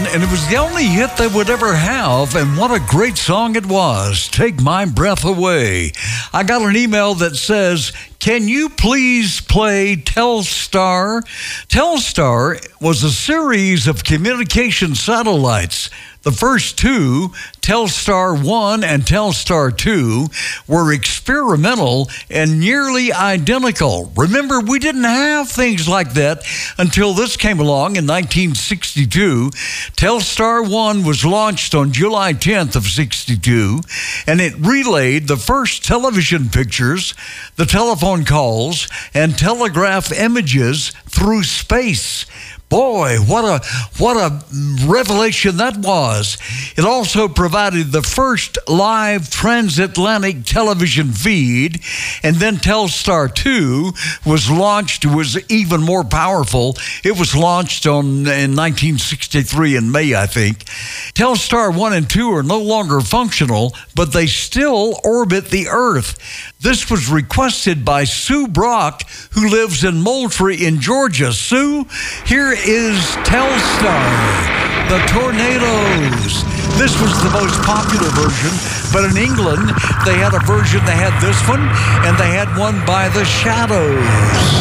and it was the only hit they would ever have, and what a great song it was, Take My Breath Away. I got an email that says, can you please play Telstar? Telstar was a series of communication satellites. The first two, Telstar 1 and Telstar 2, were experimental and nearly identical. Remember, we didn't have things like that until this came along in 1962. Telstar 1 was launched on July 10th of 62, and it relayed the first television pictures, the telephone calls, and telegraph images through space. Boy, what a revelation that was. It also provided the first live transatlantic television feed, and then Telstar 2 was launched, was even more powerful. It was launched in 1963 in May, I think. Telstar 1 and 2 are no longer functional, but they still orbit the Earth. This was requested by Sue Brock, who lives in Moultrie in Georgia. Sue, here is Telstar, the Tornadoes. This was the most popular version, but in England, they had a version, they had this one, and they had one by the Shadows.